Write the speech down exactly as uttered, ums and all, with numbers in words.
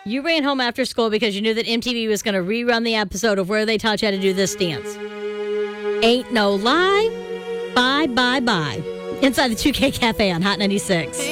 You ran home after school because you knew that M T V was going to rerun the episode of where they taught you how to do this dance. Ain't no lie. Bye, bye, bye. Inside the two K Cafe on Hot ninety-six.